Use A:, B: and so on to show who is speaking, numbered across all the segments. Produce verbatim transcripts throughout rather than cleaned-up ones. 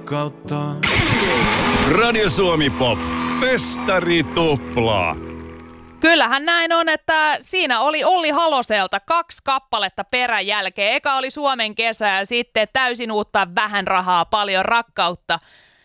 A: rakkautta. Radio Suomi Pop, festari tuplaa.
B: Kyllähän näin on, että siinä oli Olli Haloselta kaksi kappaletta peräjälkeen. Eka oli Suomen kesä ja sitten täysin uutta vähän rahaa, paljon rakkautta.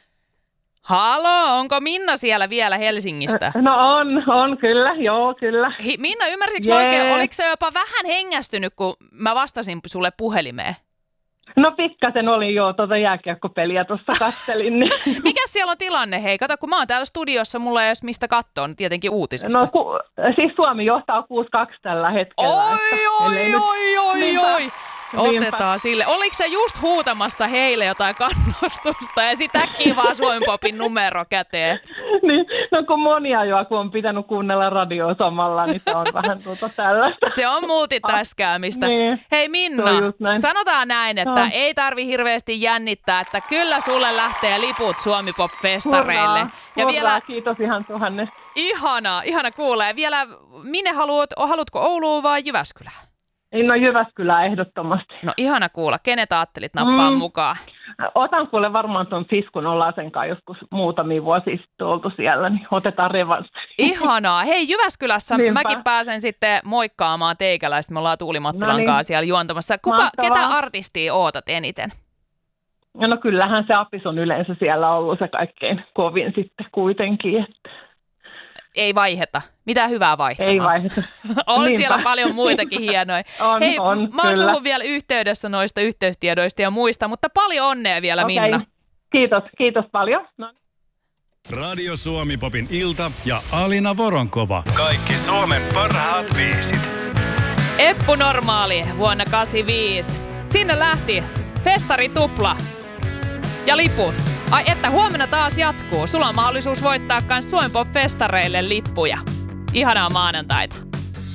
B: Halo, onko Minna siellä vielä Helsingistä?
C: No on, on kyllä, joo kyllä.
B: Hi, Minna, ymmärsikö yeah. oikein, oliko se jopa vähän hengästynyt, kun mä vastasin sulle puhelimeen?
C: No pikkasen oli jo tuota jääkiekkopeliä tuossa katselin.
B: Mikä siellä on tilanne? Hei, kato, kun mä oon täällä studiossa, mulla ei edes mistä katsoa, niin tietenkin uutisista.
C: No ku, siis Suomi johtaa kuusi kaksi tällä hetkellä.
B: Oi,
C: että,
B: oi, oi,
C: nyt,
B: oi, oi,
C: niinpä,
B: oi. Otetaan
C: niinpä.
B: sille. Oliko se just huutamassa heille jotain kannustusta ja sit äkkiä vaan Suomen Popin numero käteen?
C: Niin, no kun monia jo, kun on pitänyt kuunnella radioa samalla, niin se on vähän tuota tällaista.
B: Se on multitaskäämistä.
C: Niin.
B: Hei Minna, näin. Sanotaan näin, että no. ei tarvi hirveästi jännittää, että kyllä sulle lähtee liput Suomi Pop-festareille.
C: Hurraa,
B: ja
C: hurraa,
B: vielä
C: kiitos ihan tuhannesta.
B: Ihana, ihana kuulla. Ja vielä, minne haluat, haluatko Ouluun vai Jyväskylään?
C: No Jyväskylää ehdottomasti.
B: No ihana kuulla. Kenet ajattelit nappaa mm. mukaan?
C: Otan kuule varmaan tuon Fiskun, ollaan sen kanssa joskus muutamia vuosia sitten oltu siellä, niin otetaan revanssi.
B: Ihanaa. Hei, Jyväskylässä
C: Niinpä.
B: mäkin pääsen sitten moikkaamaan teikäläistä. Me ollaan Tuuli Mattilan
C: no niin.
B: kanssa siellä juontamassa. Kuka,
C: Mahtavaa.
B: ketä artistia ootat eniten?
C: No kyllähän se Apis on yleensä siellä ollut se kaikkein kovin sitten kuitenkin. Että.
B: Ei vaiheta. Mitä hyvää vaihtamaan?
C: Ei vaiheta.
B: On
C: Niinpä.
B: siellä paljon muitakin hienoja.
C: on,
B: Hei,
C: on,
B: mä oon
C: kyllä.
B: suhun vielä yhteydessä noista yhteystiedoista ja muista, mutta paljon onnea vielä,
C: okay.
B: Minna.
C: Kiitos, kiitos paljon. No.
A: Radio Suomi Popin ilta ja Alina Voronkova. Kaikki Suomen parhaat biisit.
B: Eppu Normaali vuonna kahdeksankymmentäviisi. Sinne lähti festari tupla ja liput. Ai että huomenna taas jatkuu. Sulla on mahdollisuus voittaa kans Suomen Pop-festareille lippuja. Ihanaa maanantaita.